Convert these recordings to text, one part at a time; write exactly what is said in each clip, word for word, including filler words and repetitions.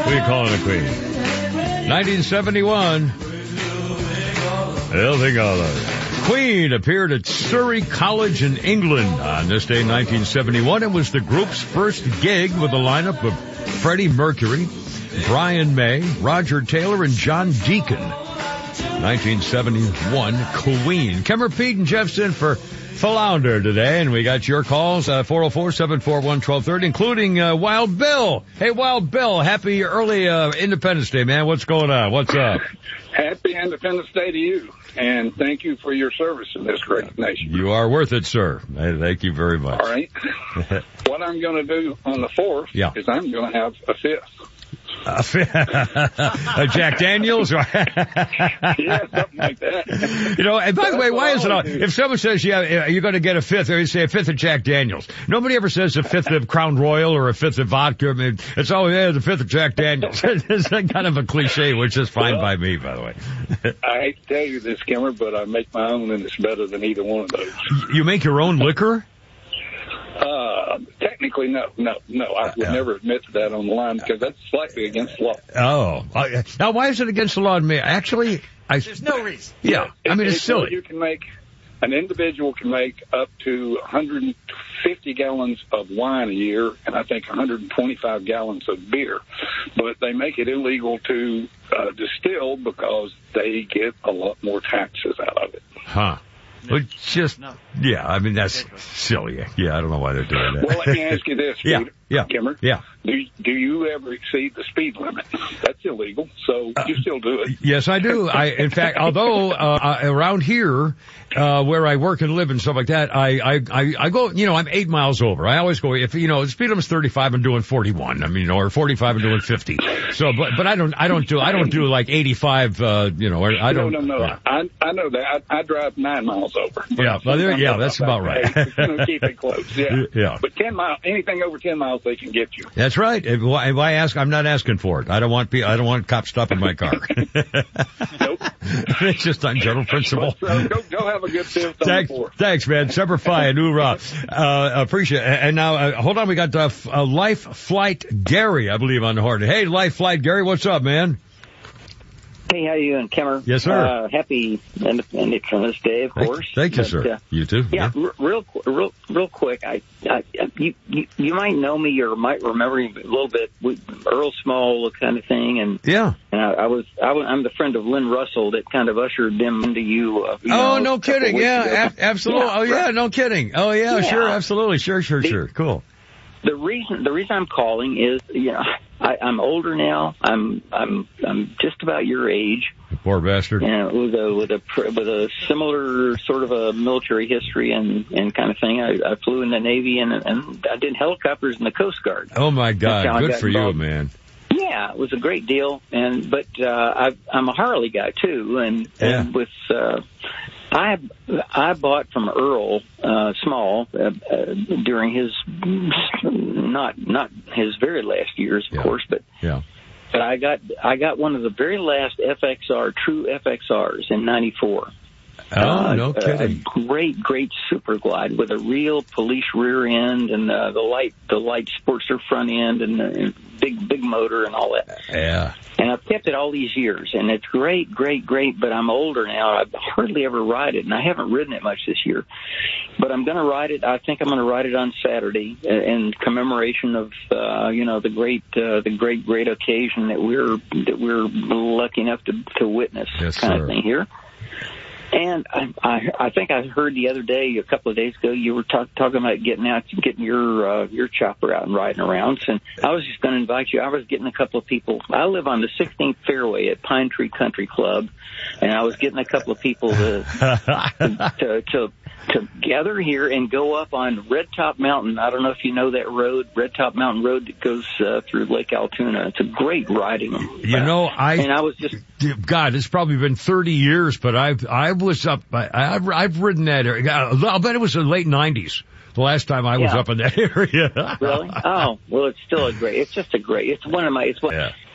We call it a queen. nineteen seventy-one. They'll think all of it. Queen appeared at Surrey College in England on this day in nineteen seventy-one. It was the group's first gig with a lineup of Freddie Mercury, Brian May, Roger Taylor, and John Deacon. nineteen seventy-one, Queen. Kemmer, Pete, and Jeff's in for Flounder today, and we got your calls, uh, four oh four, seven four one, one two three zero, including uh, Wild Bill. Hey, Wild Bill, happy early uh, Independence Day, man. What's going on? What's up? Happy Independence Day to you, and thank you for your service in this great nation. You are worth it, sir. I thank you very much. All right. What I'm going to do on the fourth yeah. is I'm going to have a fifth. Uh, a Jack Daniels? Yeah, something like that. You know, and by That's the way, why is it all, do. if someone says, yeah, you're going to get a fifth, or you say a fifth of Jack Daniels. Nobody ever says a fifth of Crown Royal or a fifth of vodka. I mean, it's always, yeah, the fifth of Jack Daniels. It's kind of a cliche, which is fine well, by me, by the way. I hate to tell you this, Kimmer, but I make my own, and it's better than either one of those. You make your own liquor? Uh, technically, no, no, no. I would uh, never admit to that on the line because that's slightly against the law. Oh. Uh, now, why is it against the law? Actually, I... There's no reason. Yeah. yeah I mean, it's, it's silly. You can make, an individual can make up to one hundred fifty gallons of wine a year, and I think one hundred twenty-five gallons of beer. But they make it illegal to uh, distill because they get a lot more taxes out of it. Huh. But just, no. yeah, I mean, that's silly. Yeah, I don't know why they're doing that. Well, let me ask you this, yeah, Peter, yeah, Kimmer. Yeah. Do, do you ever exceed the speed limit? That's illegal, so uh, you still do it. Yes, I do. I, in fact, although uh, around here, uh, where I work and live and stuff like that, I, I, I, I go, you know, I'm eight miles over. I always go, if, you know, the speed limit's thirty-five, I'm doing forty-one. I mean, you know, or forty-five, I'm doing fifty. So, but, but I don't, I don't do, I don't do like eighty-five, uh, you know, I don't. No, no, no. Uh, I, I know that. I, I drive nine miles over. Yeah, well, there, yeah, that's about right. You know, keep it close. Yeah. Yeah. But ten miles, anything over ten miles, they can get you. That's right. If, if I ask, I'm not asking for it. I don't want, I don't want cops stopping my car. Nope. It's just on general principle. So go, go have a good fifth on thanks, the fourth. Thanks, man. Semper Fi and hoorah. Uh, appreciate it. And now, uh, hold on, we got uh, uh, Life Flight Gary, I believe, on the horn. Hey, Life Flight Gary, what's up, man? Hey, how you doing, Kimmer? Yes, sir. Uh, happy Independence Day, of thank, course. Thank you, but, sir. Uh, you too. Yeah, yeah. R- real, real, real quick. I, I, you, you, you might know me or might remember me a little bit. We, Earl Small kind of thing, and yeah. And I, I was, I was, I'm the friend of Lynn Russell that kind of ushered them into you. Uh, you oh, know, no kidding. Yeah, ab- absolutely. Yeah, oh, yeah, right. no kidding. Oh, yeah, yeah. sure, absolutely. Sure, sure, the, sure. Cool. The reason, the reason I'm calling is, you know, I, I'm older now. I'm, I'm, I'm just about your age. Poor bastard. And with a with a with a similar sort of a military history and and kind of thing. I, I flew in the Navy and and I did helicopters in the Coast Guard. Oh my God! Good for involved. you, man. Yeah, it was a great deal. And but uh, I, I'm a Harley guy too, and, yeah. and with uh, I I bought from Earl uh, Small uh, uh, during his not not his very last years, of yeah. course, but yeah. But I got I got one of the very last F X R true F X Rs in ninety-four. Oh, uh, no kidding! A great, great super glide with a real police rear end and uh, the light, the light Sportster front end and the big, big motor and all that. Yeah. And I've kept it all these years, and it's great, great, great. But I'm older now. I hardly ever ride it, and I haven't ridden it much this year. But I'm going to ride it. I think I'm going to ride it on Saturday in commemoration of, uh, you know, the great, uh, the great, great occasion that we're that we're lucky enough to to witness, yes, kind sir. of thing here. And I, I, I think I heard the other day, a couple of days ago, you were talk, talking about getting out, getting your uh, your chopper out and riding around. And I was just going to invite you. I was getting a couple of people. I live on the sixteenth fairway at Pine Tree Country Club, and I was getting a couple of people to to, to to gather here and go up on Red Top Mountain. I don't know if you know that road, Red Top Mountain Road that goes uh, through Lake Altoona. It's a great riding. You know, I and I was just God, it's probably been thirty years, but I've I was up. I, I've I've ridden that area. I'll bet it was the late nineties. The last time I was yeah. up in that area. Really? Oh, well, it's still a great. It's just a great. It's one of my. It's one. Yeah.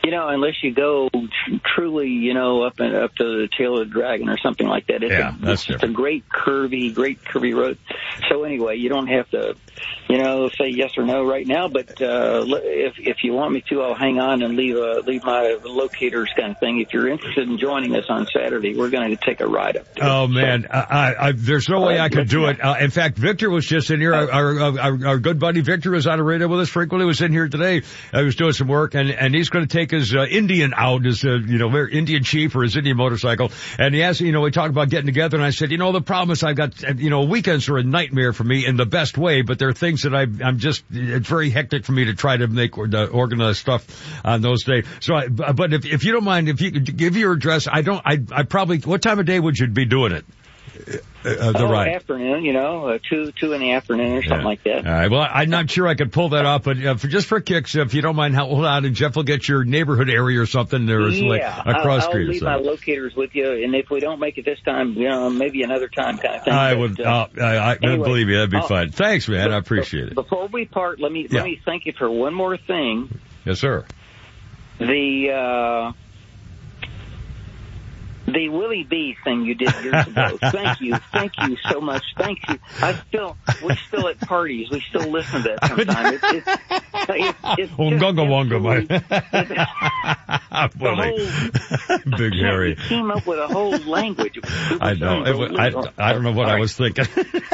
You know, unless you go truly, you know, up and up to the tail of the dragon or something like that. It's, yeah, a, that's it's just a great curvy, great curvy road. So anyway, you don't have to, you know, say yes or no right now. But uh, if if you want me to, I'll hang on and leave a, leave my locators kind of thing. If you're interested in joining us on Saturday, we're going to take a ride up there. Oh man, so, I, I, there's no way I could do it. Uh, in fact, Victor was just in here. Our, our, our, our good buddy Victor was on the radio with us frequently. Was in here today. I was doing some work, and and he's going to take his uh, Indian out, his uh, you know very Indian chief or his Indian motorcycle. And he asked, you know, we talked about getting together, and I said, you know, the problem is I've got, you know, weekends are a nightmare for me in the best way, but there are things that I, I'm just, it's very hectic for me to try to make or to organize stuff on those days. So, I, but if if you don't mind, if you could give your address, I don't, I I probably, what time of day would you be doing it? Uh, the oh, ride. afternoon, you know, uh, two two in the afternoon or something yeah. like that. All right. Well, I'm not sure I could pull that off, but uh, for just for kicks, if you don't mind, hold on, and Jeff will get your neighborhood area or something. There's yeah, like a cross I'll, street. I'll leave or my locators with you, and if we don't make it this time, you know, maybe another time kind of thing. I but, would, uh, uh, I, I anyway, believe you, that'd be I'll, fun. Thanks, man. But, I appreciate it. Before we part, let me yeah. let me thank you for one more thing. Yes, sir. The. uh The Willie B thing you did years ago. Thank you. Thank you so much. Thank you. I still, we're still at parties. We still listen to that sometimes. It's, it's, it's, it's Wonga wonga, my. Whole, Big Harry. You came up with a whole language. It was, it was I know. It was, I, I don't know what All I right. was thinking.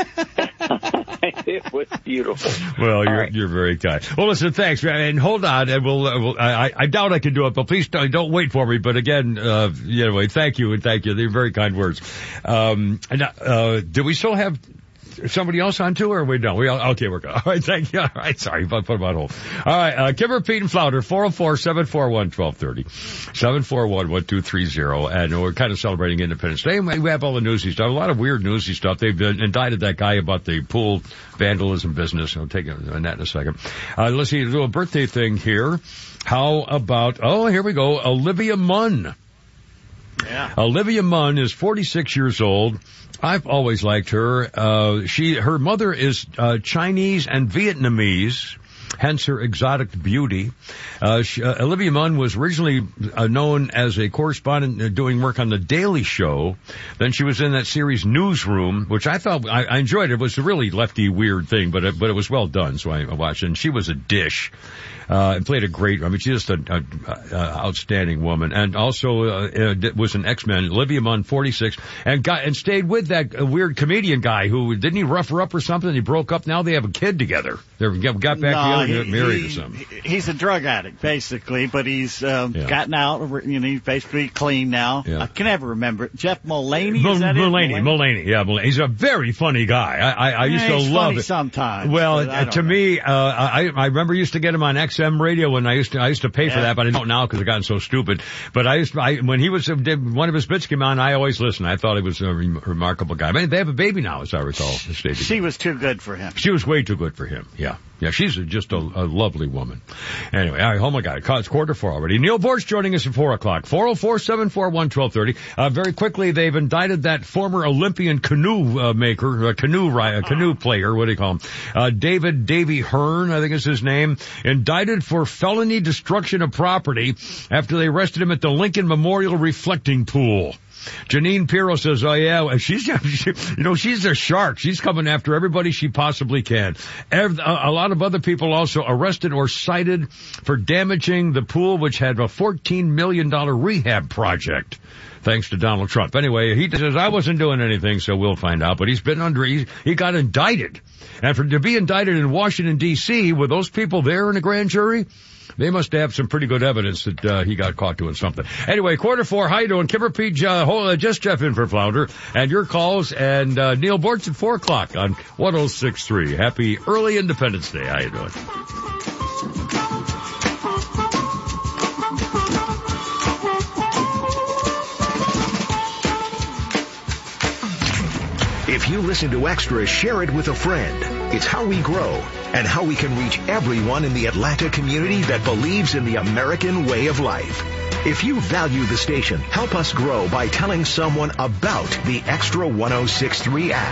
It was beautiful. Well, you're right. you're very kind. Well, listen, thanks, man. And hold on, and we'll. Uh, we'll I, I doubt I can do it, but please don't, don't wait for me. But again, uh, anyway, thank you and thank you. They're very kind words. Um, and uh, do we still have somebody else on too, or we don't? We all, okay, we're good. All right, thank you. All right, sorry, but put them on hold. All right, uh, Kimber, Pete, and Flounder, four oh four, seven four one, one two three oh, seven four one, one two three oh, and we're kind of celebrating Independence Day. We have all the newsy stuff, a lot of weird newsy stuff. They've uh, indicted that guy about the pool vandalism business. I'll take on that in a second. Uh, let's see, do a birthday thing here. How about, oh, here we go, Olivia Munn. Yeah. Olivia Munn is forty-six years old. I've always liked her. Uh, she, her mother is, uh, Chinese and Vietnamese, hence her exotic beauty. Uh, she, uh, Olivia Munn was originally uh, known as a correspondent uh, doing work on The Daily Show. Then she was in that series Newsroom, which I thought, I, I enjoyed. It was a really lefty, weird thing, but it, but it was well done, so I watched it. And she was a dish. Uh, and played a great, I mean, she's just a, a, a outstanding woman. And also, uh, uh, was an X-Men, Olivia Munn, forty-six, and got, and stayed with that uh, weird comedian guy who, didn't he rough her up or something? He broke up. Now they have a kid together. They got back no, together and he, got married he, or something. He's a drug addict, basically, but he's, um, Yeah. gotten out, you know, he's basically clean now. Yeah. I can never remember it. Jeff Mulaney, Mul- is that it? Mulaney, Mulaney, yeah, Mulaney. He's a very funny guy. I, I, I used Yeah, to he's love funny it. sometimes. Well, but I uh, don't to know. me, uh, I, I remember used to get him on X M radio when I used to, I used to pay for Yeah. that, but I don't now because I've gotten so stupid. But I used to, I, when he was, did, one of his bits came on, I always listened. I thought he was a re- remarkable guy. I mean, they have a baby now, as I recall. She was too good for him. She was way too good for him. Yeah. Yeah, she's a, just a, a lovely woman. Anyway, all right, oh my God, it's quarter four already. Neil Bortz joining us at four o'clock. four oh four, seven four one, one two three oh. Uh, very quickly, they've indicted that former Olympian canoe uh, maker, uh, canoe uh, canoe player, what do you call him? Uh, David Davy Hearn, I think is his name, indicted for felony destruction of property after they arrested him at the Lincoln Memorial Reflecting Pool. Janine Pirro says, oh yeah, she's, she, you know, she's a shark. She's coming after everybody she possibly can. Every, a, a lot of other people also arrested or cited for damaging the pool, which had a fourteen million dollars rehab project. Thanks to Donald Trump. Anyway, he says, I wasn't doing anything, so we'll find out. But he's been under, he, he got indicted. And for to be indicted in Washington, D C, with those people there in the grand jury, they must have some pretty good evidence that uh, he got caught doing something. Anyway, quarter four, how you doing? Kimber Pete, uh, hold, uh, just Jeff in for Flounder, and your calls, and uh, Neil Bortz at four o'clock on one oh six point three. Happy early Independence Day. How you doing? If you listen to Extra, share it with a friend. It's how we grow and how we can reach everyone in the Atlanta community that believes in the American way of life. If you value the station, help us grow by telling someone about the Extra one oh six point three app.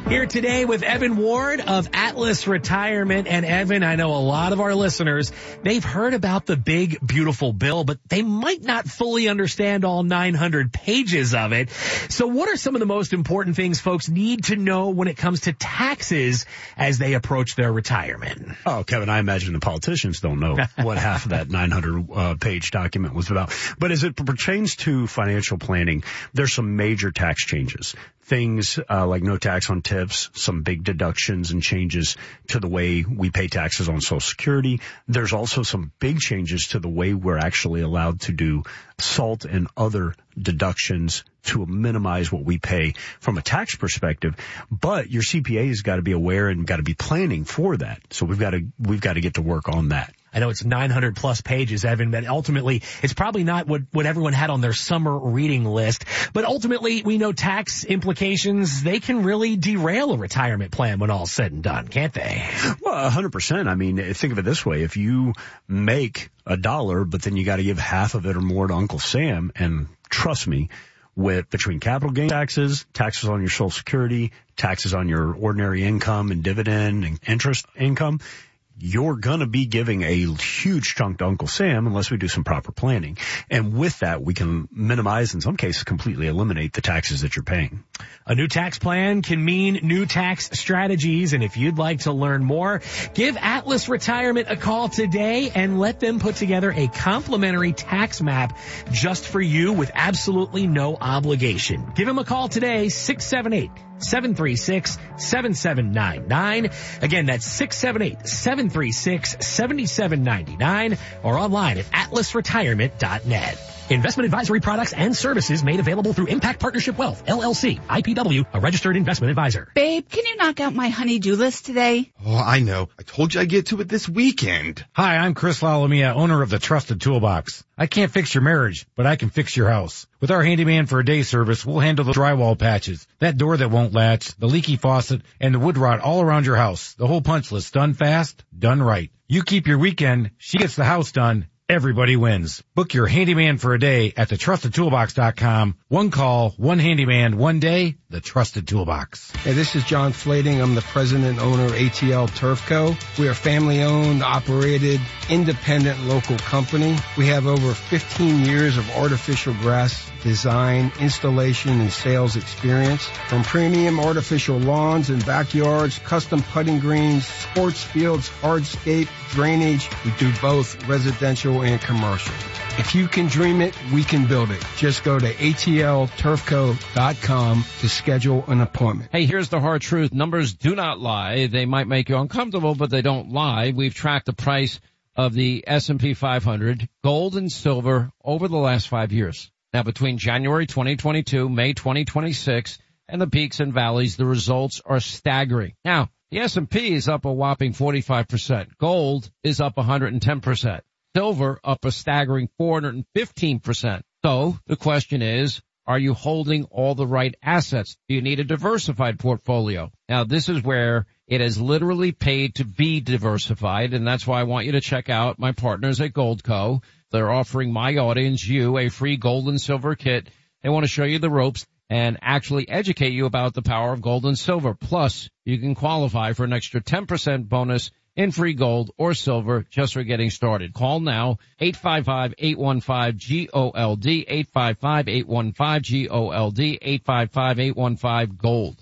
Here today with Evan Ward of Atlas Retirement. And Evan, I know a lot of our listeners, they've heard about the big, beautiful bill, but they might not fully understand all nine hundred pages of it. So what are some of the most important things folks need to know when it comes to taxes as they approach their retirement? Oh, Kevin, I imagine the politicians don't know what half of that nine hundred uh, page document was about. But as it pertains to financial planning, there's some major tax changes. Things uh, like no tax on tips, some big deductions and changes to the way we pay taxes on Social Security. There's also some big changes to the way we're actually allowed to do SALT and other deductions to minimize what we pay from a tax perspective. But your C P A has got to be aware and got to be planning for that. So we've got to we've got to get to work on that. I know it's nine hundred plus pages, Evan, but ultimately it's probably not what, what everyone had on their summer reading list. But ultimately, we know tax implications, they can really derail a retirement plan when all's said and done, can't they? Well, one hundred percent. I mean, think of it this way. If you make a dollar, but then you got to give half of it or more to Uncle Sam, and trust me, with between capital gain taxes, taxes on your Social Security, taxes on your ordinary income and dividend and interest income, you're going to be giving a huge chunk to Uncle Sam unless we do some proper planning. And with that, we can minimize, in some cases, completely eliminate the taxes that you're paying. A new tax plan can mean new tax strategies. And if you'd like to learn more, give Atlas Retirement a call today and let them put together a complimentary tax map just for you with absolutely no obligation. Give them a call today, six seven eight, seven three six, seven seven nine nine. Again, that's six seven eight, seven three six, seven seven nine nine or online at atlas retirement dot net. Investment advisory products and services made available through Impact Partnership Wealth, L L C, I P W, a registered investment advisor. Babe, can you knock out my honey-do list today? Oh, I know. I told you I'd get to it this weekend. Hi, I'm Chris Lalomia, owner of the Trusted Toolbox. I can't fix your marriage, but I can fix your house. With our handyman for a day service, we'll handle the drywall patches, that door that won't latch, the leaky faucet, and the wood rot all around your house. The whole punch list, done fast, done right. You keep your weekend, she gets the house done. Everybody wins. Book your handyman for a day at the trusted toolbox dot com. One call, one handyman, one day, the Trusted Toolbox. Hey, this is John Flading. I'm the president and owner of A T L Turf Co. We are a family-owned, operated, independent local company. We have over fifteen years of artificial grass design, installation, and sales experience. From premium artificial lawns and backyards, custom putting greens, sports fields, hardscape, drainage. We do both residential and commercial. If you can dream it, we can build it. Just go to A T L turf co dot com to schedule an appointment. Hey, here's the hard truth. Numbers do not lie. They might make you uncomfortable, but they don't lie. We've tracked the price of the S and P five hundred, gold and silver, over the last five years. Now, between January twenty twenty-two, May twenty twenty-six, and the peaks and valleys, the results are staggering. Now, the S and P is up a whopping forty-five percent. Gold is up one hundred ten percent. Silver up a staggering four hundred fifteen percent. So the question is, are you holding all the right assets? Do you need a diversified portfolio? Now, this is where it has literally paid to be diversified, and that's why I want you to check out my partners at Goldco. They're offering my audience, you, a free gold and silver kit. They want to show you the ropes and actually educate you about the power of gold and silver. Plus, you can qualify for an extra ten percent bonus in free gold or silver just for getting started. Call now, eight five five, eight one five, G O L D, eight five five, eight one five, G O L D, eight five five, eight one five, GOLD.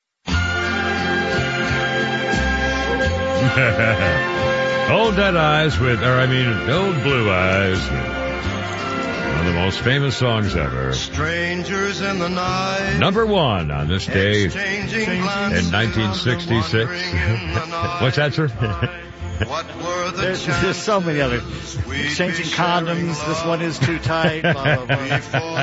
Old Dead Eyes with, or I mean, Old Blue Eyes. One of the most famous songs ever. Strangers in the night. Number one on this day in nineteen sixty-six. What's that, sir? What were the there's, there's so many other. Exchanging condoms. This one is too tight. Blah, blah, blah.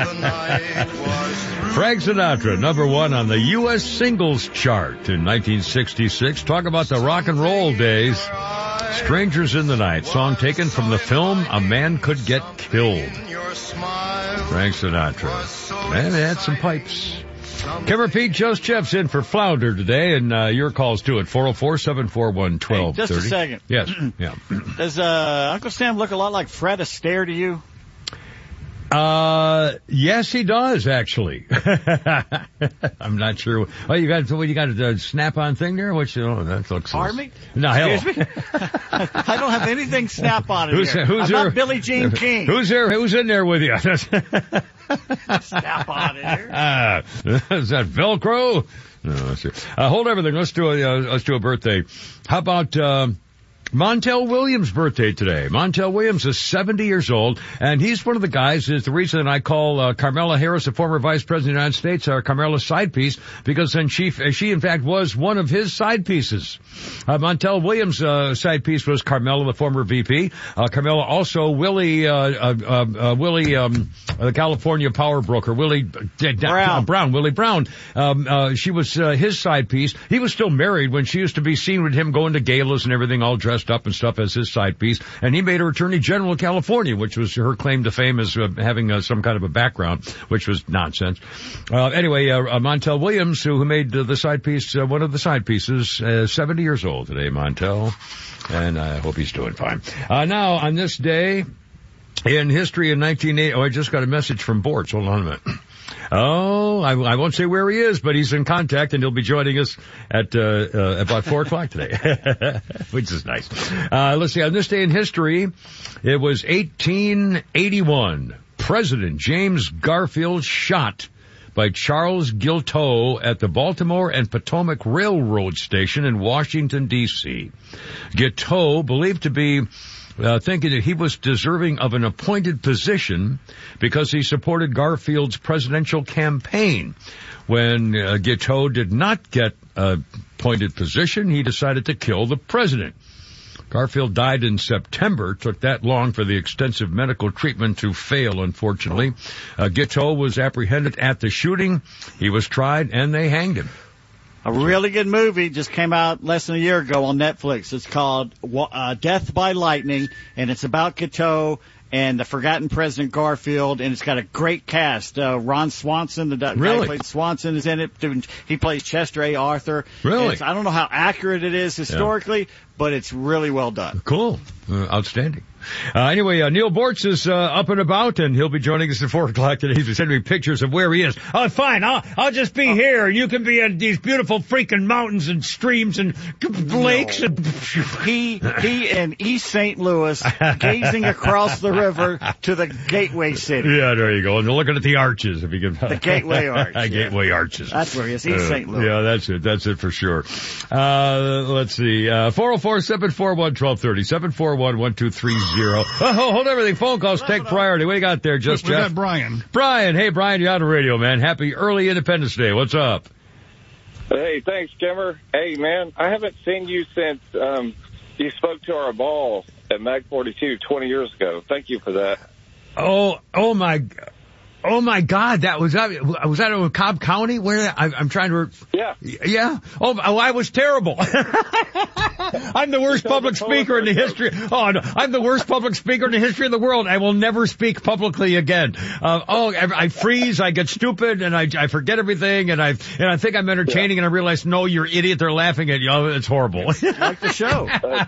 Frank Sinatra, number one on the U S singles chart in nineteen sixty-six. Talk about the rock and roll days. Strangers in the Night, song taken from the film A Man Could Get Killed. Frank Sinatra. And they had some pipes. Kevin Pete, Joe Jeff's in for Flounder today, and uh, your calls too at four oh four, seven four one, one two three oh. Hey, just a second. Yes. Yeah. Does uh, Uncle Sam look a lot like Fred Astaire to you? Uh, yes, he does, actually. I'm not sure. Oh, you got, what, you got a snap-on thing there? Which, oh, that looks... Pardon me? No, hell. Excuse me? I don't have anything snap-on in who's, here. Who's I'm there? not Billie Jean King. Who's there? Who's in there with you? Snap-on in here. Uh, is that Velcro? No, let's see. Uh, hold everything. Let's do a, uh, let's do a birthday. How about, um, Montel Williams' birthday today. Montel Williams is seventy years old, and he's one of the guys, is the reason I call uh, Carmela Harris, the former vice president of the United States, our Carmela's side piece, because then she, she in fact was one of his side pieces. Uh, Montel Williams' uh, side piece was Carmela, the former V P. Uh, Carmela also Willie, uh, uh, uh, Willie, um, the California power broker, Willie uh, Brown. Brown, Willie Brown. Um, uh, she was uh, his side piece. He was still married when she used to be seen with him going to galas and everything, all dressed up and stuff as his side piece, and he made her Attorney General of California, which was her claim to fame as uh, having uh, some kind of a background, which was nonsense. Uh, anyway, uh, uh, Montel Williams, who, who made uh, the side piece, uh, one of the side pieces, uh, seventy years old today, Montel, and I hope he's doing fine. Uh, now, on this day in history in nineteen eighty, oh, I just got a message from Bortz. Hold on a minute. Oh, I, I won't say where he is, but he's in contact, and he'll be joining us at uh, uh about four o'clock today, which is nice. Uh let's see, on this day in history, it was eighteen eighty-one. President James Garfield shot by Charles Guiteau at the Baltimore and Potomac Railroad Station in Washington, D C Guiteau, believed to be Uh, thinking that he was deserving of an appointed position because he supported Garfield's presidential campaign. When uh, Guiteau did not get a appointed position, he decided to kill the president. Garfield died in September. It took that long for the extensive medical treatment to fail, unfortunately. Uh, Guiteau was apprehended at the shooting. He was tried, and they hanged him. A really good movie just came out less than a year ago on Netflix. It's called uh, Death by Lightning, and it's about Guiteau and the forgotten President Garfield, and it's got a great cast. Uh, Ron Swanson, the guy really? who played Swanson, is in it. He plays Chester A. Arthur. Really? It's, I don't know how accurate it is historically, yeah. but it's really well done. Cool. Uh, outstanding. Uh, anyway, uh, Neil Bortz is uh, up and about, and he'll be joining us at four o'clock today. He's sending me pictures of where he is. Oh, fine. I'll, I'll just be oh. here, and you can be in these beautiful freaking mountains and streams and lakes. No. And he he in East Saint Louis, gazing across the river to the Gateway City. Yeah, there you go. And looking at the arches, if you can. The Gateway Arch. yeah. Gateway Arches. That's where he is. East uh, Saint Louis. Yeah, that's it. That's it for sure. Uh, let's see. Uh, four oh four, seven four one, one two three oh. seven four one, one two three oh. Oh, hold everything. Phone calls take priority. What do you got there, just We Jeff? got Brian. Brian. Hey, Brian, you're on the radio, man. Happy early Independence Day. What's up? Hey, thanks, Kimmer. Hey, man, I haven't seen you since um, you spoke to our ball at Mag forty-two twenty years ago. Thank you for that. Oh, oh my, oh my God! That was that. Was that in Cobb County? Where I, I'm trying to. Yeah. Yeah. Oh, oh I was terrible. I'm the worst public speaker in the history. Oh, no, I'm the worst public speaker in the history of the world. I will never speak publicly again. Uh, oh, I, I freeze. I get stupid, and I, I forget everything, and I and I think I'm entertaining, yeah. and I realize, no, you're an idiot. They're laughing at you. Oh, it's horrible. Like the show.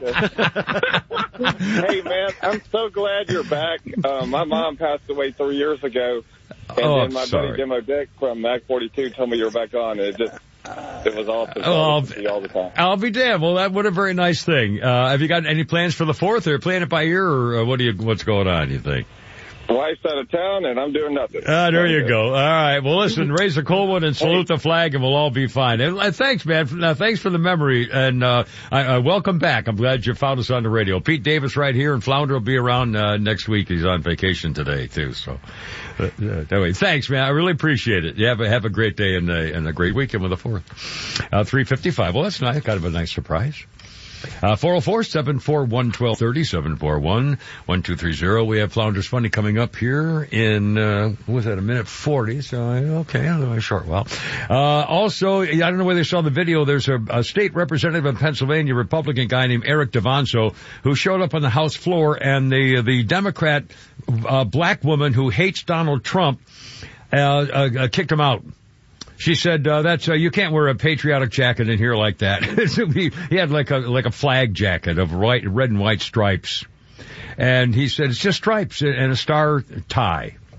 Hey, man, I'm so glad you're back. Uh, my mom passed away three years ago, and oh, then my sorry. buddy Demo Dick from Mag forty-two told me you were back on. It just. It was awesome. Oh, I'll, see all the time. I'll be damned. Well, that what a very nice thing. Uh, have you got any plans for the fourth, or playing it by ear, or uh, what do you? What's going on? You think? Wife's out of town, and I'm doing nothing. Ah, there you go. All right. Well, listen, raise a cold one and salute the flag, and we'll all be fine. And, uh, thanks, man. Uh, thanks for the memory, and uh, I, uh, welcome back. I'm glad you found us on the radio. Pete Davis right here, and Flounder will be around uh, next week. He's on vacation today too. So, uh, uh, anyway, thanks, man. I really appreciate it. You have a have a great day and, uh, and a great weekend with the fourth. Uh, three fifty-five. Well, that's nice. Kind of a nice surprise. Uh, four oh four, seven four one, one two three oh, seven four one, one two three oh. We have Flounders Funny coming up here in, uh, what was that, a minute forty, so, okay, a short while. Uh, also, I don't know whether you saw the video, there's a, a state representative in Pennsylvania, Republican guy named Eric DeVonso, who showed up on the House floor, and the, the Democrat, uh, black woman who hates Donald Trump, uh, uh, uh kicked him out. She said, uh, that's, uh, you can't wear a patriotic jacket in here like that. he, he had like a, like a flag jacket of white, red and white stripes. And he said, it's just stripes and a star tie.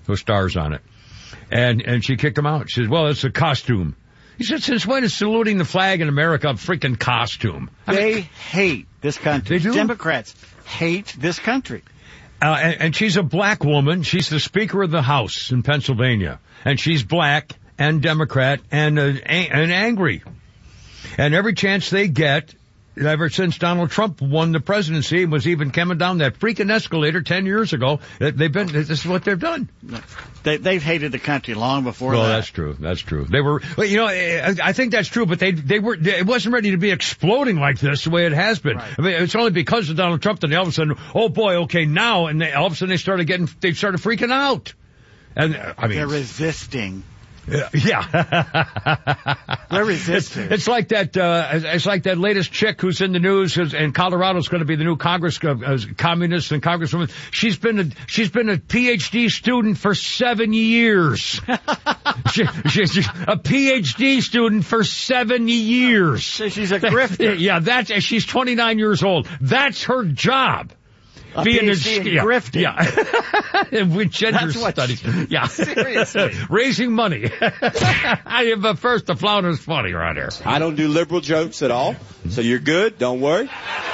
with stars on it. And, and she kicked him out. She said, well, it's a costume. He said, since when is saluting the flag in America a freaking costume? I they mean, hate this country. They do? Democrats hate this country. Uh, and, and she's a black woman. She's the Speaker of the House in Pennsylvania. And she's black and Democrat and, uh, and angry. And every chance they get, ever since Donald Trump won the presidency and was even coming down that freaking escalator ten years ago, they've been, this is what they've done. They, they've hated the country long before well, that. Well, that's true. That's true. They were, well, you know, I think that's true, but they, they were, it wasn't ready to be exploding like this the way it has been. Right. I mean, it's only because of Donald Trump that they all of a sudden, oh boy, okay, now, and they, all of a sudden they started getting, they started freaking out. And, I mean. They're resisting. Yeah, yeah. They're resisting. It's, it's like that. Uh, it's like that latest chick who's in the news, and Colorado's going to be the new Congress uh, uh, communist and congresswoman. She's been a she's been a P H D student for seven years. she, she, she's a P H D student for seven years. So she's a grifter. Yeah, that's she's twenty-nine years old. That's her job. A Being PhD in yeah, grifting. Yeah. With gender That's what studies. she, yeah. Seriously. Raising money. I am the first to flounder's funny right here. I don't do liberal jokes at all, so you're good. Don't worry.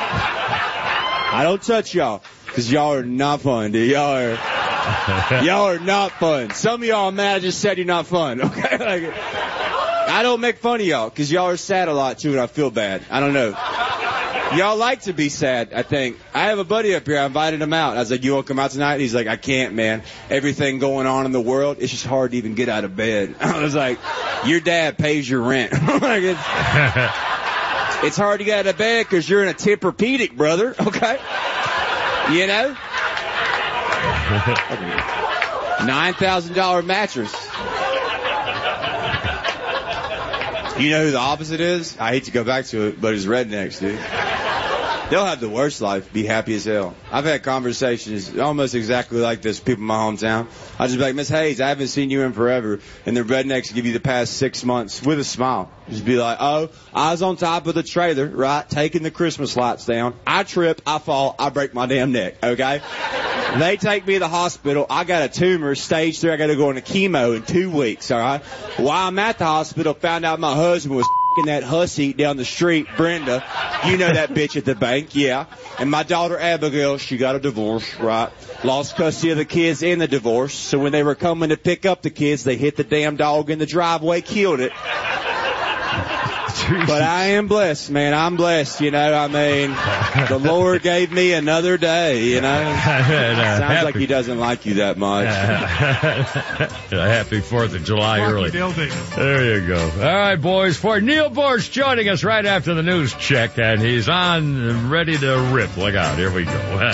I don't touch y'all, because y'all are not fun, dude. Y'all are, y'all are not fun. Some of y'all are mad I just said you're not fun, okay? Like, I don't make fun of y'all, because y'all are sad a lot, too, and I feel bad. I don't know. Y'all like to be sad, I think. I have a buddy up here. I invited him out. I was like, you want to come out tonight? He's like, I can't, man. Everything going on in the world, it's just hard to even get out of bed. I was like, your dad pays your rent. Like, it's, it's hard to get out of bed because you're in a Tempur-Pedic, brother. Okay? You know? nine thousand dollars mattress. You know who the opposite is? I hate to go back to it, but it's rednecks, dude. They'll have the worst life, be happy as hell. I've had conversations almost exactly like this with people in my hometown. I just be like, Miss Hayes, I haven't seen you in forever. And the rednecks give you the past six months with a smile. Just be like, oh, I was on top of the trailer, right, taking the Christmas lights down. I trip, I fall, I break my damn neck, okay? They take me to the hospital. I got a tumor, stage three. I got to go into chemo in two weeks, all right? While I'm at the hospital, found out my husband was f***ing that hussy down the street, Brenda. You know that bitch at the bank, yeah. And my daughter Abigail, she got a divorce, right? Lost custody of the kids in the divorce. So when they were coming to pick up the kids, they hit the damn dog in the driveway, killed it. But I am blessed, man. I'm blessed, you know. I mean, the Lord gave me another day, you know. Sounds happy. Like he doesn't like you that much. Happy fourth of July early. There you go. All right, boys. For Neil Borsch joining us right after the news check, and he's on, ready to rip. Look out. Here we go.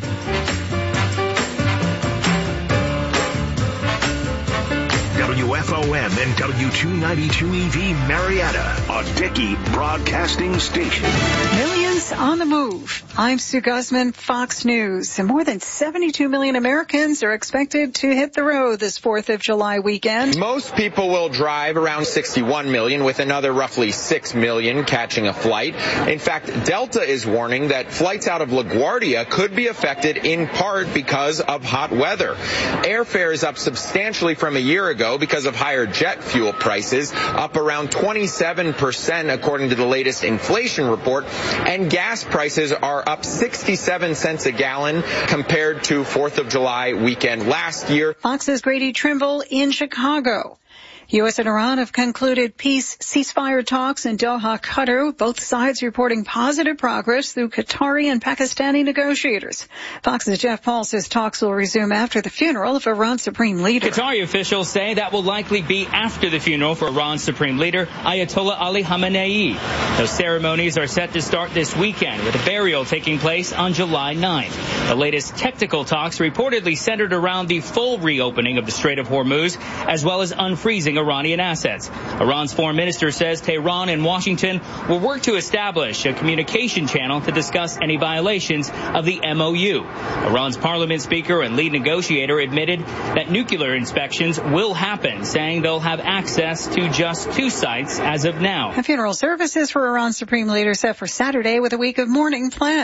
W F O M and W two ninety-two E V Marietta, a Dickey broadcasting station. Millions on the move. I'm Sue Guzman, Fox News. And more than seventy-two million Americans are expected to hit the road this fourth of July weekend. Most people will drive, around sixty-one million, with another roughly six million catching a flight. In fact, Delta is warning that flights out of LaGuardia could be affected in part because of hot weather. Airfare is up substantially from a year ago because of higher jet fuel prices, up around twenty-seven percent according to the latest inflation report, and gas prices are up sixty-seven cents a gallon compared to fourth of July weekend last year. Fox's Grady Trimble in Chicago. U S and Iran have concluded peace ceasefire talks in Doha, Qatar, both sides reporting positive progress through Qatari and Pakistani negotiators. Fox's Jeff Paul says talks will resume after the funeral of Iran's supreme leader. Qatari officials say that will likely be after the funeral for Iran's supreme leader, Ayatollah Ali Khamenei. Those ceremonies are set to start this weekend, with a burial taking place on July ninth. The latest technical talks reportedly centered around the full reopening of the Strait of Hormuz, as well as unfreezing Iranian assets. Iran's foreign minister says Tehran and Washington will work to establish a communication channel to discuss any violations of the M O U. Iran's parliament speaker and lead negotiator admitted that nuclear inspections will happen, saying they'll have access to just two sites as of now. A funeral services for Iran's supreme leader set for Saturday with a week of mourning planned.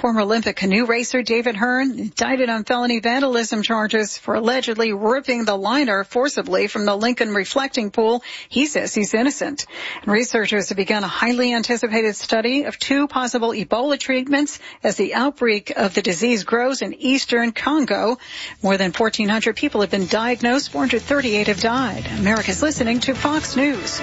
Former Olympic canoe racer David Hearn indicted on felony vandalism charges for allegedly ripping the liner forcibly from the Lincoln reflecting pool. He says he's innocent. And researchers have begun a highly anticipated study of two possible Ebola treatments as the outbreak of the disease grows in eastern Congo. More than fourteen hundred people have been diagnosed. four hundred thirty-eight have died. America's listening to Fox News.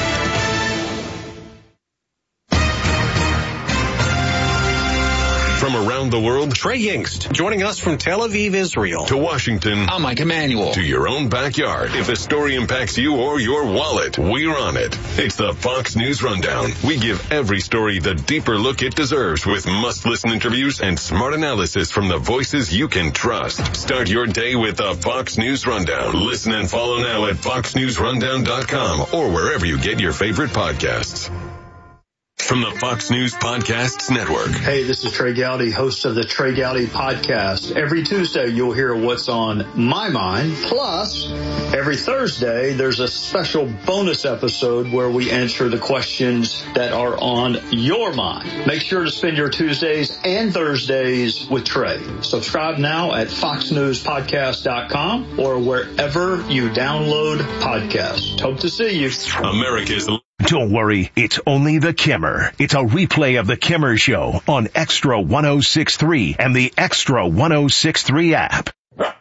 From around the world, Trey Yingst, joining us from Tel Aviv, Israel. To Washington, I'm Mike Emanuel. To your own backyard. If a story impacts you or your wallet, we're on it. It's the Fox News Rundown. We give every story the deeper look it deserves with must-listen interviews and smart analysis from the voices you can trust. Start your day with the Fox News Rundown. Listen and follow now at fox news rundown dot com or wherever you get your favorite podcasts. From the Fox News Podcasts Network. Hey, this is Trey Gowdy, host of the Trey Gowdy Podcast. Every Tuesday, you'll hear what's on my mind. Plus, every Thursday, there's a special bonus episode where we answer the questions that are on your mind. Make sure to spend your Tuesdays and Thursdays with Trey. Subscribe now at fox news podcast dot com or wherever you download podcasts. Hope to see you. America's... Don't worry, it's only the Kimmer. It's a replay of the Kimmer Show on Extra ten sixty-three and the Extra ten sixty-three app. Look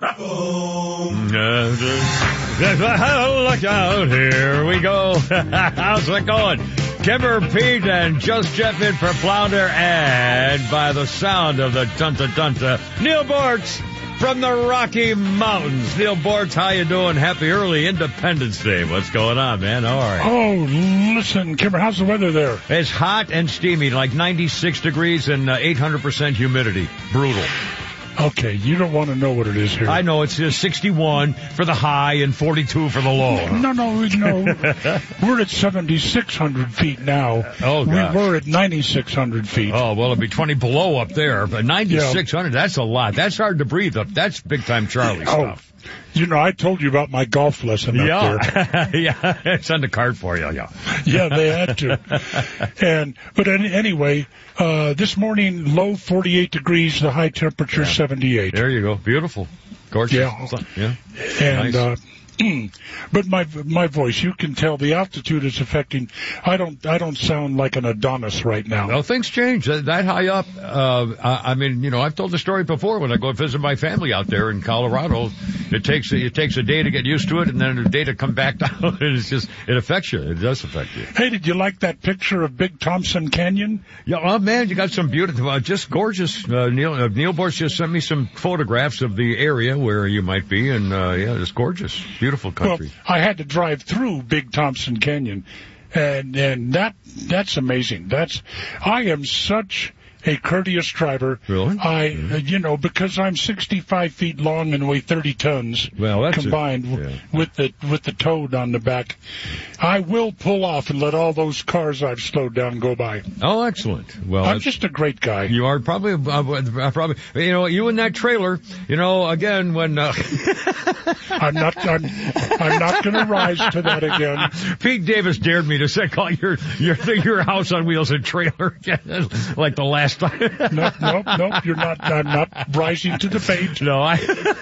out, here we go. How's it going? Kimmer, Pete, and Just Jeff in for Flounder, and by the sound of the dunta-dunta, Neil Bortz from the Rocky Mountains. Neil Bortz, how you doing? Happy early Independence Day. What's going on, man? How are you? Oh, listen, Kimmer, how's the weather there? It's hot and steamy, like ninety-six degrees and uh, eight hundred percent humidity. Brutal. Okay, you don't want to know what it is here. I know, it's uh, sixty-one for the high and forty-two for the low. No, no, no. We're at seventy-six hundred feet now. Oh, gosh. We were at ninety-six hundred feet. Oh, well, it'd be twenty below up there, but ninety-six hundred, yeah. That's a lot. That's hard to breathe up. That's big-time Charlie stuff. Oh, you know, I told you about my golf lesson up yeah. there. Yeah, it's on the card for you, yeah. Yeah, they had to. And, but anyway, uh, this morning, low forty-eight degrees, the high temperature yeah. seventy-eight. There you go. Beautiful. Gorgeous. Yeah. Yeah. And, nice. uh, but my my voice, you can tell the altitude is affecting. I don't I don't sound like an Adonis right now. Well, things change that high up. Uh, I, I mean, you know, I've told the story before when I go visit my family out there in Colorado. It takes it takes a day to get used to it, and then a day to come back down. It's just it affects you. It does affect you. Hey, did you like that picture of Big Thompson Canyon? Yeah, oh man, you got some beautiful, uh, just gorgeous. Uh, Neil uh, Neil Bortz just sent me some photographs of the area where you might be, and uh, yeah, it's gorgeous. Beautiful country. Well, I had to drive through Big Thompson Canyon, and and that that's amazing. That's I am such a courteous driver. Really? I, mm-hmm. you know, because I'm sixty-five feet long and weigh thirty tons. Well, that's combined a, yeah. with the with the toad on the back. I will pull off and let all those cars I've slowed down go by. Oh, excellent. Well, I'm just a great guy. You are probably, uh, probably, you know, you in that trailer. You know, again when. Uh, I'm not. I'm, I'm not going to rise to that again. Pete Davis dared me to say call your your your house on wheels a trailer like the last. Nope, nope, nope. You're not. I'm not rising to the bait. No, I.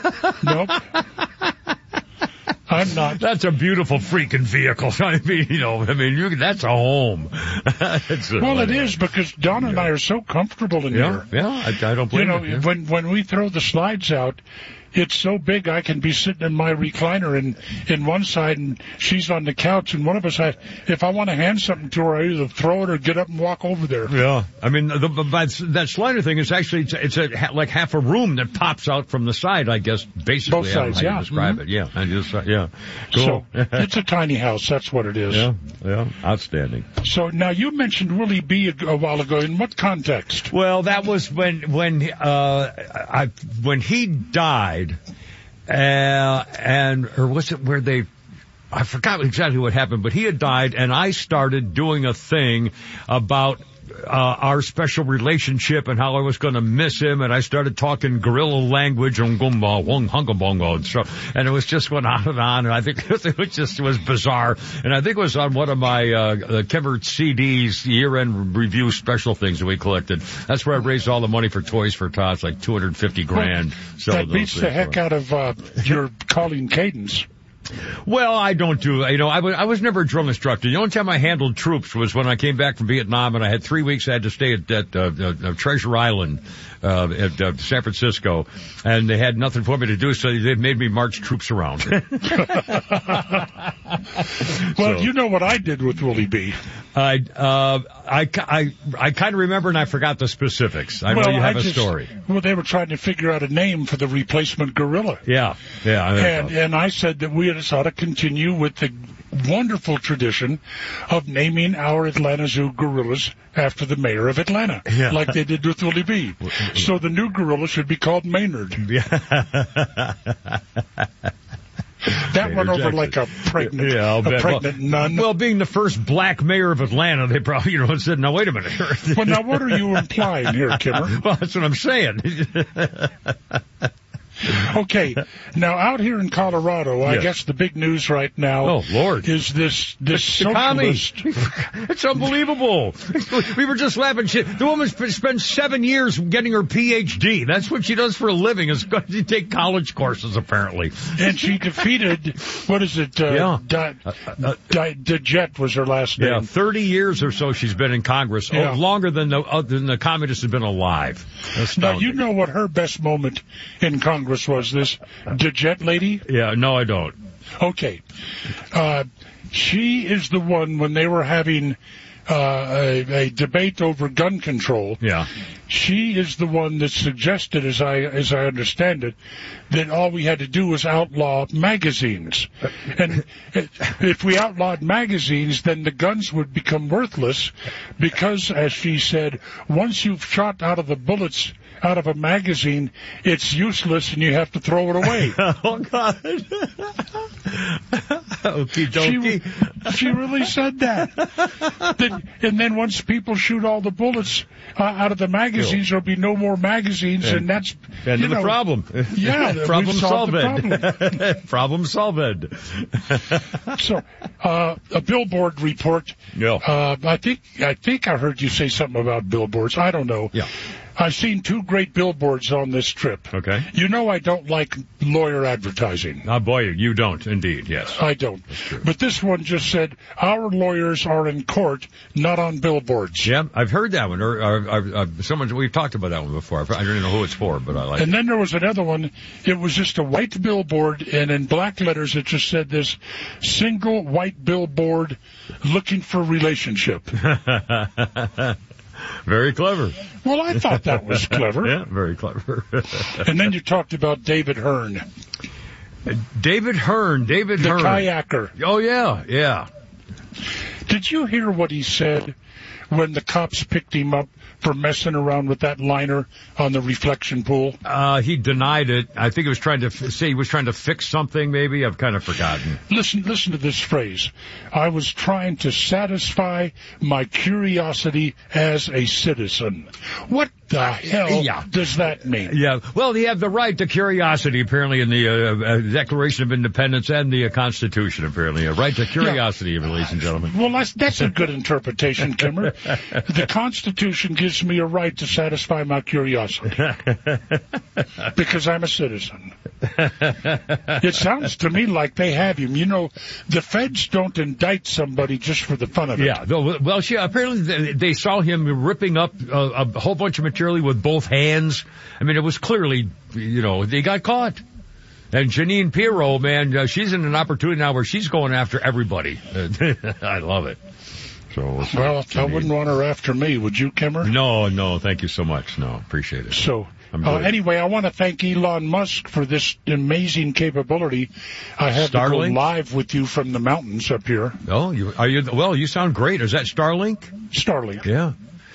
Nope. I'm not. That's a beautiful freaking vehicle. I mean, you know, I mean, you, that's a home. It's a, well, it is because Don and yeah. I are so comfortable in yeah, here. Yeah, I, I don't blame you. know, you. Yeah. when when we throw the slides out. It's so big I can be sitting in my recliner in, in one side and she's on the couch and one of us has, if I want to hand something to her, I either throw it or get up and walk over there. Yeah. I mean, the, the, that slider thing is actually, it's, it's a, like half a room that pops out from the side, I guess, basically. Both sides, how yeah. you describe mm-hmm. it. Yeah. I just, uh, yeah. Cool. So it's a tiny house. That's what it is. Yeah. Yeah. Outstanding. So now you mentioned Willie B a, a while ago. In what context? Well, that was when, when, uh, I, when he died. Uh, and, or was it where they, I forgot exactly what happened, but he had died and I started doing a thing about uh, our special relationship and how I was going to miss him, and I started talking guerrilla language and and so, and it was just went on and on, and I think it was just it was bizarre, and I think it was on one of my uh, uh Kimmer C D's year-end review special things that we collected. That's where I raised all the money for Toys for Tots, like two hundred fifty grand. Well, that beats the heck out of uh, your calling cadence. Well, I don't do, you know, I was, I was never a drill instructor. The only time I handled troops was when I came back from Vietnam, and I had three weeks I had to stay at, at uh, uh, Treasure Island, uh, at uh, San Francisco, and they had nothing for me to do, so they made me march troops around. Well, so, you know what I did with Willie B. I, uh, I, I, I kind of remember, and I forgot the specifics. I well, know you have I a just, story. Well, they were trying to figure out a name for the replacement gorilla. Yeah, yeah. I and, and I said that we just ought to continue with the wonderful tradition of naming our Atlanta Zoo gorillas after the mayor of Atlanta, yeah. like they did with Willie B. So the new gorilla should be called Maynard. Yeah. That Maynard went over Jackson. Like a pregnant, yeah, a pregnant well, nun. Well, being the first black mayor of Atlanta, they probably, you know, said, now wait a minute. Well, now what are you implying here, Kimmer? Well, that's what I'm saying. Okay, now out here in Colorado, I yes. guess the big news right now oh, Lord. is this this socialist. It's unbelievable. We were just laughing. She, the woman spent seven years getting her P H D. That's what she does for a living, is going to take college courses, apparently. And she defeated, what is it? Uh, yeah. Di, uh, Di, DeJet was her last name. Yeah, thirty years or so she's been in Congress, yeah. oh, longer than the, uh, than the communists have been alive. Now, you know what her best moment in Congress was, this DeJet lady? Yeah, no, I don't. Okay. Uh, she is the one, when they were having uh, a, a debate over gun control, yeah. she is the one that suggested, as I as I understand it, that all we had to do was outlaw magazines. And if we outlawed magazines, then the guns would become worthless because, as she said, once you've shot out of the bullets out of a magazine, it's useless and you have to throw it away. Oh, God. Okie dokie. She, she really said that. Then, and then once people shoot all the bullets uh, out of the magazines, there'll be no more magazines, and, and that's... End you of know, the problem. Yeah, problem solved. Problem. Problem solved. So, uh, a billboard report. Yeah. Uh, I think, I think I heard you say something about billboards. I don't know. Yeah. I've seen two great billboards on this trip. Okay. You know I don't like lawyer advertising. Oh, boy, you don't, indeed, yes. I don't. But this one just said, our lawyers are in court, not on billboards. Yeah, I've heard that one. Or, or, or, or someone, we've talked about that one before. I don't even know who it's for, but I like and it. And then there was another one. It was just a white billboard, and in black letters it just said this, single white billboard looking for relationship. Very clever. Well, I thought that was clever. Yeah, very clever. And then you talked about David Hearn. David Hearn, David the Hearn. The kayaker. Oh, yeah, yeah. Did you hear what he said when the cops picked him up for messing around with that liner on the reflection pool? Uh, he denied it. I think he was trying to f- say he was trying to fix something, maybe. I've kind of forgotten. Listen, listen to this phrase. I was trying to satisfy my curiosity as a citizen. What the hell yeah. does that mean? Yeah, well, he had the right to curiosity, apparently, in the uh, uh, Declaration of Independence and the uh, Constitution, apparently. A right to curiosity, yeah. ladies and gentlemen. Well, that's, that's a good interpretation, Kimmer. The Constitution gives me a right to satisfy my curiosity because I'm a citizen. It sounds to me like they have him. You know, the feds don't indict somebody just for the fun of it. Yeah, well, she, apparently they saw him ripping up a, a whole bunch of material with both hands. I mean, it was clearly, you know, they got caught. And Jeanine Pirro, man, uh, she's in an opportunity now where she's going after everybody. I love it. So, well, I wouldn't want her after me, would you, Kimmer? No, no, thank you so much. No, appreciate it. So, uh, anyway, I want to thank Elon Musk for this amazing capability. I have Starlink? to go live with you from the mountains up here. Oh, you, are you? Well, you sound great. Is that Starlink? Starlink. Yeah.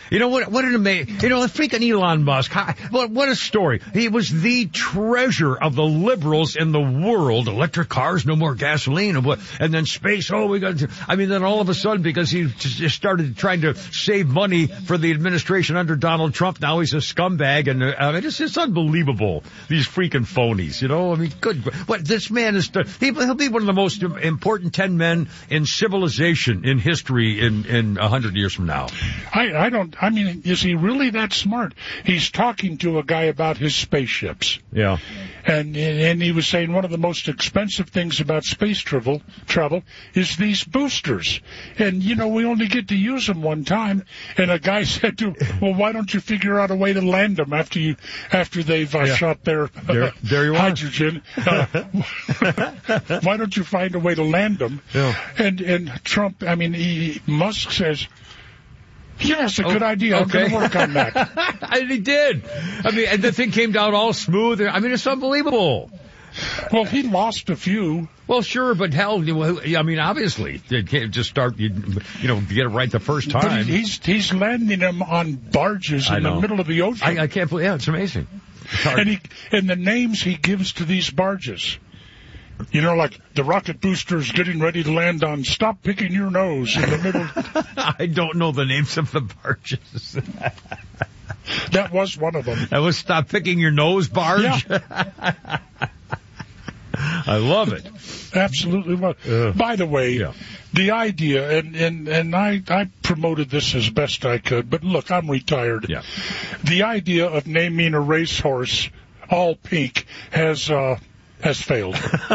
You know what? What an amazing, you know, freaking Elon Musk. How, what, what a story. He was the treasure of the liberals in the world. Electric cars, no more gasoline, and what? And then space. Oh, we got to, I mean, then all of a sudden, because he just started trying to save money for the administration under Donald Trump, now he's a scumbag. And uh, I mean, it's just unbelievable. These freaking phonies, you know? I mean, good. What this man is, he, he'll be one of the most important ten men in civilization, in history, in, in a hundred years from now. I, I don't. I mean, is he really that smart? He's talking to a guy about his spaceships. Yeah. And and he was saying one of the most expensive things about space travel travel is these boosters. And, you know, we only get to use them one time. And a guy said to him, well, why don't you figure out a way to land them after you after they've uh, yeah. shot their uh, there, there you hydrogen? Uh, why don't you find a way to land them? Yeah. And, and Trump, I mean, he, Musk says, yeah, it's a good oh, idea. I'm okay. going to work on that. And he did. I mean, and the thing came down all smooth. I mean, it's unbelievable. Well, he lost a few. Well, sure, but hell, I mean, obviously, you can't just start, you, you know, get it right the first time. But he's he's landing them on barges in the middle of the ocean. I, I can't believe. Yeah, it's amazing. It's and he and the names he gives to these barges. You know, like the rocket booster's getting ready to land on Stop Picking Your Nose in the middle. I don't know the names of the barges. That was one of them. That was Stop Picking Your Nose barge? Yeah. I love it. Absolutely love it. Uh, By the way, yeah. the idea, and, and, and I, I promoted this as best I could, but look, I'm retired. Yeah. The idea of naming a racehorse all pink has... uh has failed.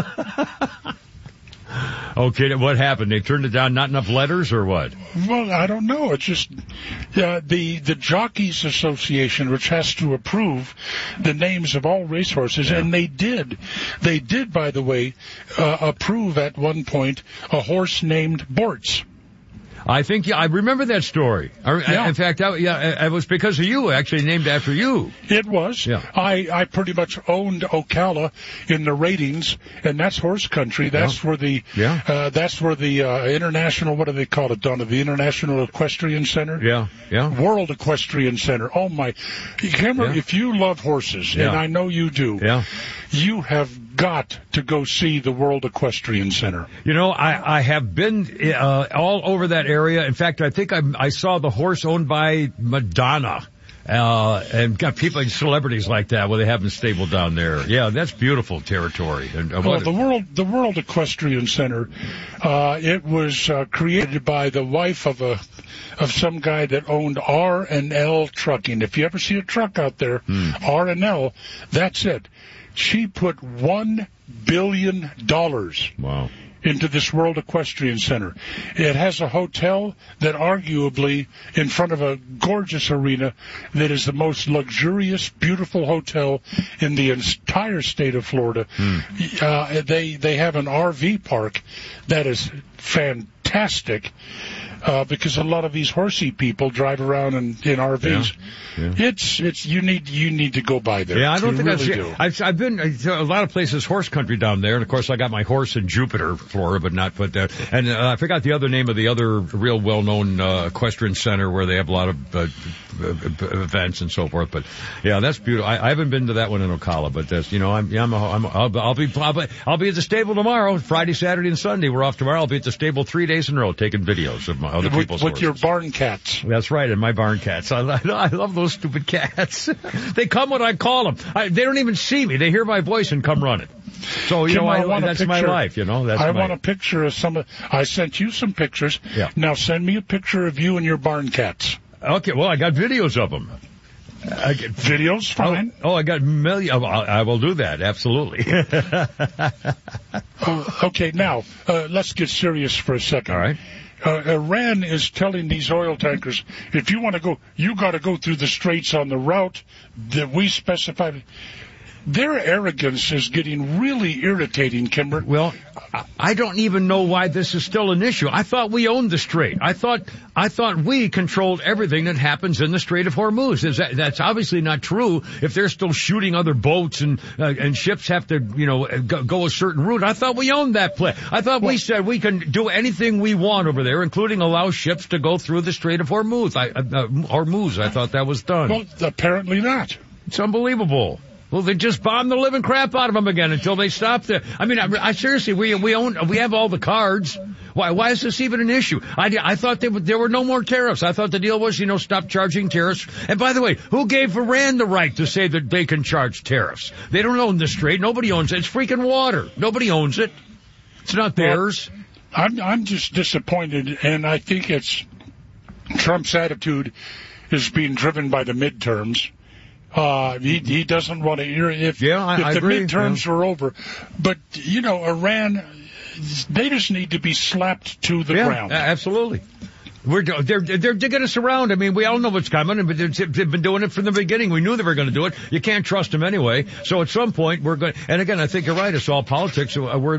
Okay, what happened? They turned it down, not enough letters, or what? Well, I don't know. It's just uh, the the Jockeys Association, which has to approve the names of all racehorses, yeah. and they did. They did, by the way, uh, approve at one point a horse named Bortz. I think, yeah, I remember that story. I, yeah. In fact, I, yeah, it was because of you, actually named after you. It was. Yeah. I, I pretty much owned Ocala in the ratings, and that's horse country. That's yeah. where the, yeah. uh, that's where the, uh, international, what do they call it, Donna? The International Equestrian Center? Yeah, yeah. World Equestrian Center. Oh my. Cameron, yeah. if you love horses, yeah. and I know you do, yeah. you have got to go see the World Equestrian Center. You know, I, I have been uh, all over that area. In fact, I think I, I saw the horse owned by Madonna. Uh, and got people and celebrities like that where they have them stabled down there. Yeah, that's beautiful territory. And, uh, well, the world, the World Equestrian Center, uh, it was, uh, created by the wife of a, of some guy that owned R and L Trucking. If you ever see a truck out there, mm. R and L, that's it. She put one billion dollars. Wow. Into this World Equestrian Center. It has a hotel that arguably, in front of a gorgeous arena, that is the most luxurious, beautiful hotel in the entire state of Florida. Mm. Uh, they, they have an R V park that is fantastic. Uh, because a lot of these horsey people drive around in, in R Vs. Yeah. Yeah. It's, it's, you need, you need to go by there. Yeah, I don't you think really I've, do. I've, I've been to a lot of places, horse country down there. And of course, I got my horse in Jupiter, Florida, but not, but, uh, and uh, I forgot the other name of the other real well-known, uh, equestrian center where they have a lot of, uh, events and so forth. But yeah, that's beautiful. I, I haven't been to that one in Ocala, but that's, you know, I'm, yeah, I'm, a, I'm a, I'll, I'll be, I'll be, I'll be at the stable tomorrow, Friday, Saturday, and Sunday. We're off tomorrow. I'll be at the stable three days in a row taking videos of my other with, people's with horses. Your barn cats. That's right, and my barn cats. I, I love those stupid cats. They come when I call them. I, they don't even see me. They hear my voice and come running. So, you Kim, know, I, I want that's picture, my life, you know. That's I my, want a picture of some of, I sent you some pictures. Yeah. Now send me a picture of you and your barn cats. Okay, well, I got videos of them. I get, Videos, fine. Oh, oh I got million. I, I will do that, absolutely. uh, okay, now, uh, let's get serious for a second. All right. Uh, Iran is telling these oil tankers, if you want to go, you got to go through the straits on the route that we specified. their arrogance is getting really irritating, Kimber. Well, I don't even know why this is still an issue. I thought we owned the Strait. I thought I thought we controlled everything that happens in the Strait of Hormuz. Is that, that's obviously not true. If they're still shooting other boats and uh, and ships have to, you know, go, go a certain route, I thought we owned that place. I thought we said we can do anything we want over there, including allow ships to go through the Strait of Hormuz. I, uh, Hormuz. I thought that was done. Well, apparently not. It's unbelievable. Well, they just bombed the living crap out of them again until they stopped it. I mean, I, I seriously, we we own, we have all the cards. Why why is this even an issue? I, I thought they, there were no more tariffs. I thought the deal was, you know, stop charging tariffs. And by the way, who gave Iran the right to say that they can charge tariffs? They don't own the Strait. Nobody owns it. It's freaking water. Nobody owns it. It's not theirs. Well, I'm I'm just disappointed, and I think it's Trump's attitude is being driven by the midterms. Uh, he, he doesn't want to hear if, yeah, I, if I the agree. midterms yeah. are over. But, you know, Iran, they just need to be slapped to the yeah, ground. Absolutely. We're, they're, they're digging us around. I mean, we all know what's coming, but they've been doing it from the beginning. We knew they were going to do it. You can't trust them anyway. So at some point, we're going, and again, I think you're right. It's all politics. We're